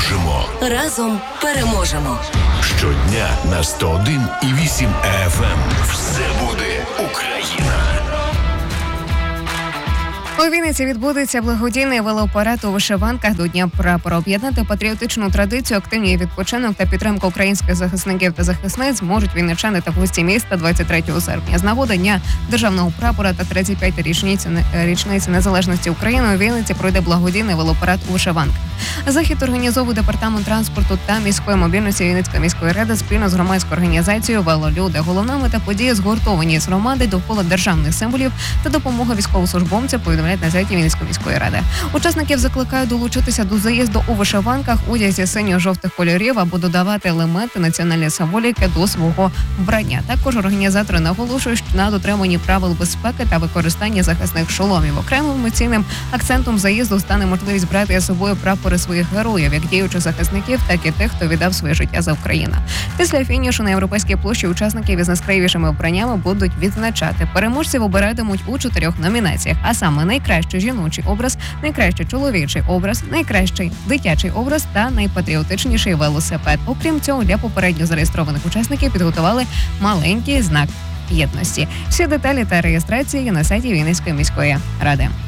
переможемо. Разом переможемо. Щодня на 101,8 FM. Все буде Україна. У Вінниці відбудеться благодійний велопарад у вишиванках до Дня прапора. Об'єднати патріотичну традицію, активний відпочинок та підтримку українських захисників та захисниць зможуть вінничани та гості міста 23 серпня. З нагоди Дня державного прапора та 35-ї річниці незалежності України у Вінниці пройде благодійний велопарад у вишиванках. Захід організовує департамент транспорту та міської мобільності Вінницької міської ради спільно з громадською організацією «Велолюди». Головна мета події – згуртовані з громади довкола державних символів та допомога військовослужбовцям, повідомляють на сайті Вінницької міської ради. Учасників закликають долучитися до заїзду у вишиванках, одязі синьо-жовтих кольорів або додавати елементи національної символіки до свого вбрання. Також організатори наголошують на дотриманні правил безпеки та використанні захисних шоломів. Окремим емоційним акцентом заїзду стане можливість брати з собою прапори своїх героїв, як діючих захисників, так і тих, хто віддав своє життя за Україну. Після фінішу на Європейській площі учасників із найяскравішими вбраннями будуть відзначати. Переможців обиратимуть у 4 номінаціях, а саме найкращий жіночий образ, найкращий чоловічий образ, найкращий дитячий образ та найпатріотичніший велосипед. Окрім цього, для попередньо зареєстрованих учасників підготували маленький знак єдності. Всі деталі та реєстрації є на сайті Вінницької міської ради.